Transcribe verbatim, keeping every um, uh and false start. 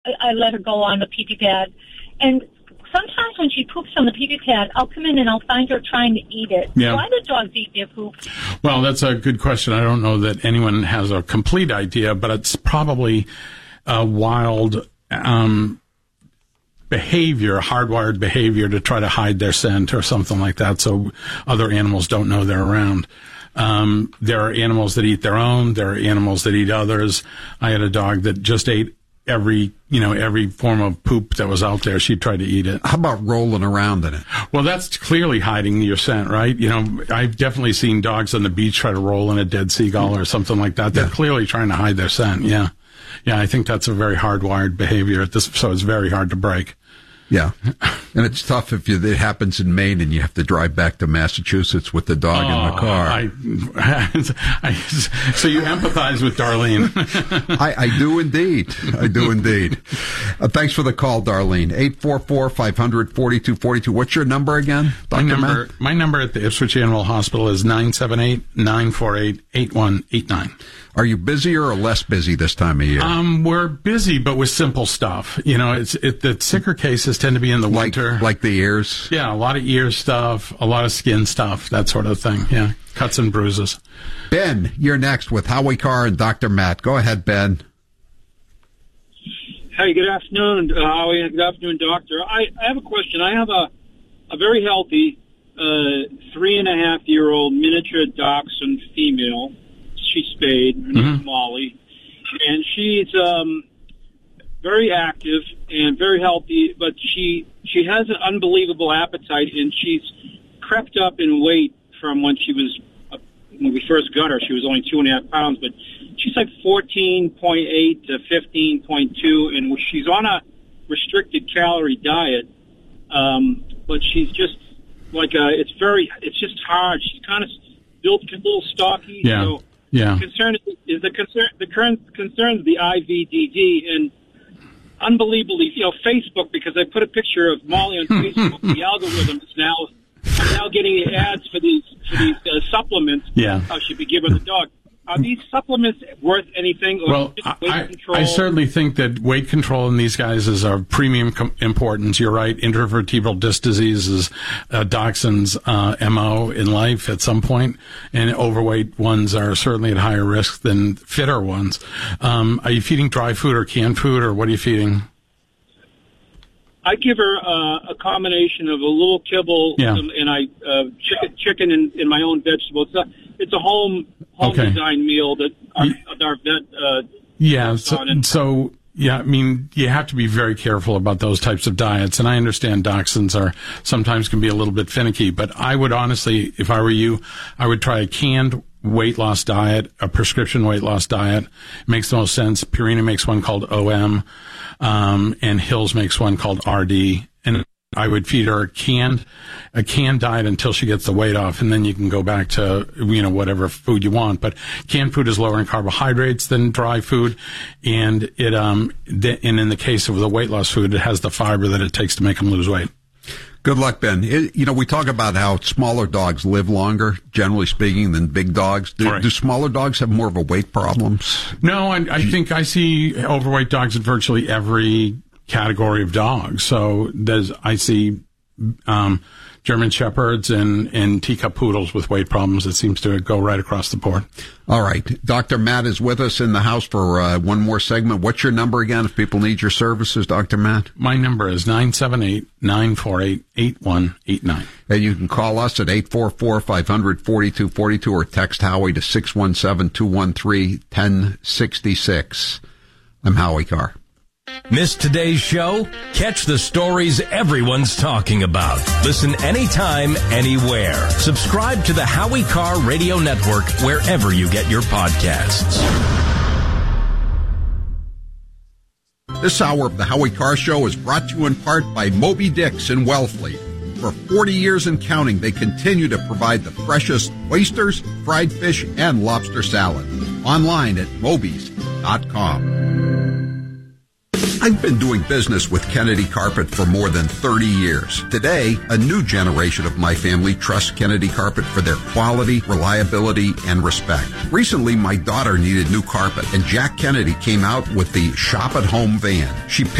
I, I let her go on the pee-pee pad. And sometimes when she poops on the pee-pee pad, I'll come in and I'll find her trying to eat it. Yeah. Why do dogs eat their poop? Well, that's a good question. I don't know that anyone has a complete idea, but it's probably a wild um, behavior, hardwired behavior to try to hide their scent or something like that so other animals don't know they're around. Um, there are animals that eat their own. There are animals that eat others. I had a dog that just ate every, you know, every form of poop that was out there. She'd try to eat it. How about rolling around in it? Well, that's clearly hiding your scent, right? You know, I've definitely seen dogs on the beach try to roll in a dead seagull or something like that. They're yeah. clearly trying to hide their scent. Yeah. Yeah. I think that's a very hardwired behavior at this, so it's very hard to break. Yeah. And it's tough if you, it happens in Maine and you have to drive back to Massachusetts with the dog oh, in the car. I, I, so you empathize with Darlene. I, I do indeed. I do indeed. Uh, thanks for the call, Darlene. eight four four, five hundred, forty-two forty-two. What's your number again, Doctor My number, Matt? my number at the Ipswich Animal Hospital is nine seven eight, nine four eight, eight one eight nine. Are you busier or less busy this time of year? Um, we're busy, but with simple stuff. You know, it's it, the sicker cases tend to be in the like, winter. Like the ears? Yeah, a lot of ear stuff, a lot of skin stuff, that sort of thing. Yeah, cuts and bruises. Ben, you're next with Howie Carr and Doctor Matt. Go ahead, Ben. Hey, good afternoon, uh, Howie, and good afternoon, Doctor. I, I have a question. I have a, a very healthy uh, three-and-a-half-year-old miniature dachshund female. She's spayed. Her name's mm-hmm. Molly. And she's um, very active and very healthy, but she she has an unbelievable appetite, and she's crept up in weight from when she was, uh, when we first got her, she was only two and a half pounds, but she's like fourteen point eight to fifteen point two, and she's on a restricted calorie diet, um, but she's just like, a, it's very, it's just hard. She's kind of built a little stocky, yeah. so... Yeah. The concern is the concern. The current concern is the I V D D, and unbelievably, you know, Facebook, because I put a picture of Molly on Facebook. The algorithm is now now getting the ads for these for these uh, supplements. Yeah. I should be giving the dog. Are these supplements worth anything? Or well, just weight I, control? I certainly think that weight control in these guys is of premium com- importance. You're right. Intervertebral disc disease is uh, dachshund's uh, M O in life at some point, and overweight ones are certainly at higher risk than fitter ones. Um, are you feeding dry food or canned food, or what are you feeding? I give her uh, a combination of a little kibble yeah. and, and I uh, chicken, chicken and, and my own vegetables. It's a, it's a home home okay. designed meal that our, our vet. Uh, yeah. So, so yeah, I mean, you have to be very careful about those types of diets. And I understand dachshunds are sometimes can be a little bit finicky, but I would honestly, if I were you, I would try a canned weight loss diet, a prescription weight loss diet. It makes the most sense. Purina makes one called O M, um, and Hills makes one called R D. And I would feed her a canned, a canned diet until she gets the weight off, and then you can go back to, you know, whatever food you want. But canned food is lower in carbohydrates than dry food, and it, um, th- and in the case of the weight loss food, it has the fiber that it takes to make them lose weight. Good luck, Ben. It, you know, we talk about how smaller dogs live longer, generally speaking, than big dogs. Do, right. do smaller dogs have more of a weight problems? No, I, I think I see overweight dogs in virtually every category of dogs. So there's, I see um, German Shepherds and, and teacup poodles with weight problems. It seems to go right across the board. All right. Doctor Matt is with us in the house for uh, one more segment. What's your number again if people need your services, Doctor Matt? My number is nine seven eight, nine four eight, eight one eight nine. And you can call us at eight four four, five hundred, forty-two forty-two or text Howie to six one seven, two one three, one zero six six. I'm Howie Carr. Missed today's show? Catch the stories everyone's talking about. Listen anytime, anywhere. Subscribe to the Howie Carr Radio Network wherever you get your podcasts. This hour of the Howie Carr Show is brought to you in part by Moby Dick's in Wellfleet. For forty years and counting, they continue to provide the freshest oysters, fried fish, and lobster salad. Online at mobies dot com. I've been doing business with Kennedy Carpet for more than thirty years. Today, a new generation of my family trusts Kennedy Carpet for their quality, reliability, and respect. Recently, my daughter needed new carpet, and Jack Kennedy came out with the Shop at Home van. She picked